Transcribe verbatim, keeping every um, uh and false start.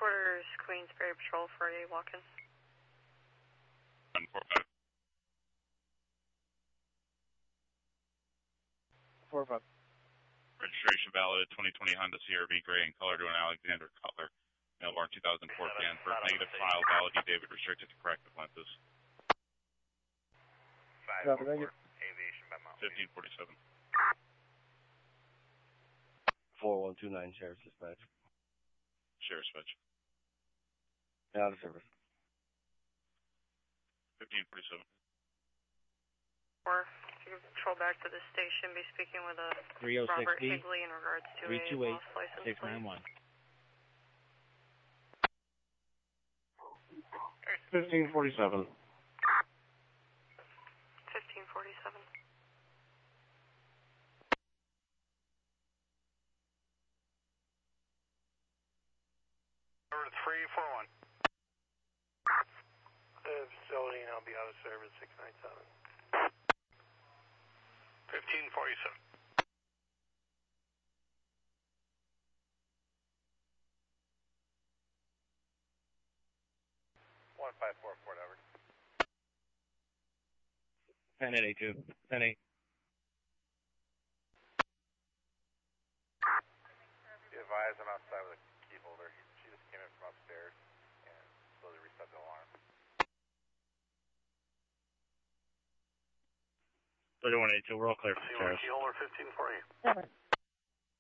Headquarters, Queensbury Patrol for a walk-in. one four five. four five. Registration valid twenty twenty Honda C R V gray in color to an Alexander Cutler. Melbourne two thousand four can. For negative file, valid E. David restricted to corrective lenses. five four four. Aviation by Mount fifteen forty-seven. four one two nine, Sheriff's Dispatch. Sheriff's Dispatch. Out of service. fifteen forty-seven. Or you can patrol back to the station, be speaking with a three oh six Robert B, Higley in regards to three two a eight, lost license six plate. nine one. fifteen forty-seven. fifteen forty-seven. Number three four one. The facility and I'll be out of service six nine seven. fifteen forty-seven. one five four, Fort Edward. ten eight eight two. ten eight. Be advised, I'm outside with a key holder. She just came in from upstairs and slowly reset the alarm. thirty-one eighty-two, we're all clear for See Sheriff. key holder fifteen forty. Seven.